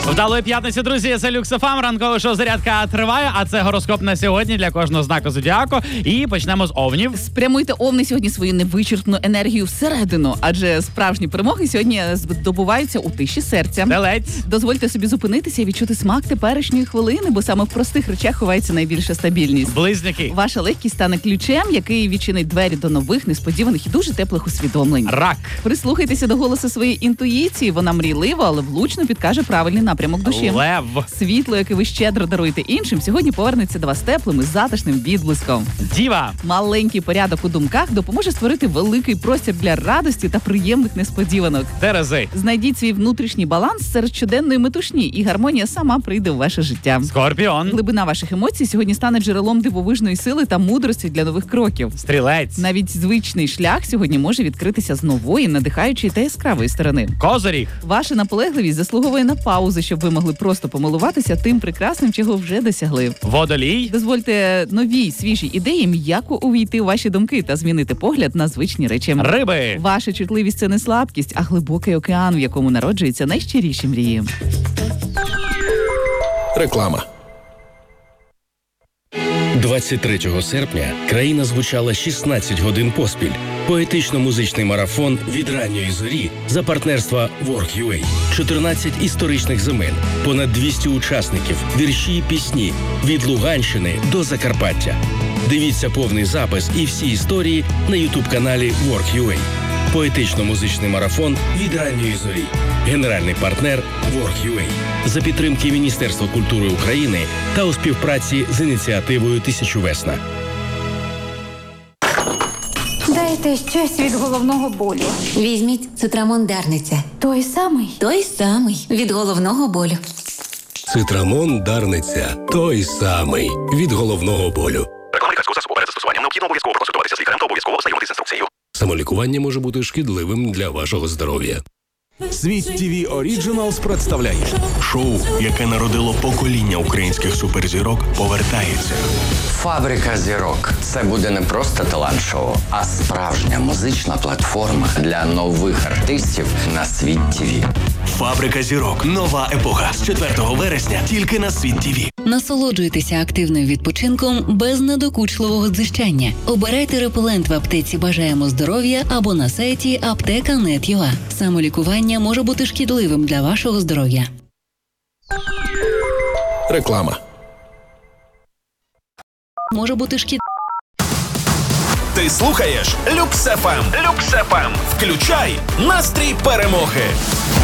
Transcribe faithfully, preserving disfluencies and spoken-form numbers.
Вдалої п'ятниці, друзі, це Люкс еф ем, ранкове шоу «Зарядка» триває, а це гороскоп на сьогодні для кожного знаку зодіаку. І почнемо з овнів. Спрямуйте, овни, сьогодні свою невичерпну енергію всередину, адже справжні перемоги сьогодні здобуваються у тиші серця. Телець. Дозвольте собі зупинитися і відчути смак теперішньої хвилини, бо саме в простих речах ховається найбільша стабільність. Близнюки. Ваша легкість стане ключем, який відчинить двері до нових, несподіваних і дуже теплих усвідомлень. Рак. Прислухайтеся до голосу своєї інтуїції, вона мрійлива, але влучно підкаже правильний напрямок душі. Лев. Світло, яке ви щедро даруєте іншим, сьогодні повернеться до вас теплим і затишним відблиском. Діва. Маленький порядок у думках допоможе створити великий простір для радості та приємних несподіванок. Терези. Знайдіть свій внутрішній баланс серед щоденної метушні, і гармонія сама прийде у ваше життя. Скорпіон. Глибина ваших емоцій сьогодні стане джерелом дивовижної сили та мудрості для нових кроків. Стрілець. Навіть звичний шлях сьогодні може відкритися з нової, надихаючої та яскравої сторони. Козиріг. Ваша наполегливість заслуговує на паузу, щоб ви могли просто помилуватися тим прекрасним, чого вже досягли. Водолій. Дозвольте новій, свіжій ідеї м'яко увійти у ваші думки та змінити погляд на звичні речі. Риби. Ваша чутливість – це не слабкість, а глибокий океан, в якому народжуються найщиріші мрії. Реклама. двадцять третього серпня країна звучала шістнадцять годин поспіль. Поетично-музичний марафон від ранньої зорі за партнерства Work.ua. чотирнадцять історичних земель, понад двісті учасників, вірші і пісні від Луганщини до Закарпаття. Дивіться повний запис і всі історії на ютуб-каналі Work.ua. Поетично-музичний марафон від ранньої зорі. Генеральний партнер Work.ua. За підтримки Міністерства культури України та у співпраці з ініціативою «Тисячу весна». Дайте щось від головного болю. Візьміть цитрамон Дарниця. Той самий? Той самий. Від головного болю. Цитрамон Дарниця. Той самий. Від головного болю. Реклама лікарського засобу перед застосуванням необхідно обов'язково проконсультуватися з лікарем та обов'язково ознайомитися з інструкцією. Самолікування може бути шкідливим для вашого здоров'я. Світ ТВ Оріджиналс представляє шоу, яке народило покоління українських суперзірок, повертається. Фабрика зірок. Це буде не просто талант-шоу, а справжня музична платформа для нових артистів на Світ ТВ. Фабрика зірок. Нова епоха. З четвертого вересня тільки на Світ ТВ. Насолоджуйтеся активним відпочинком без надокучливого дзижчання. Обирайте репелент в аптеці «Бажаємо здоров'я» або на сайті аптека крапка нет крапка ю а. Самолікування може бути шкідливим для вашого здоров'я. Реклама. Може бути шкід... Ти слухаєш Люкс еф ем. Люкс еф ем. Включай настрій перемоги.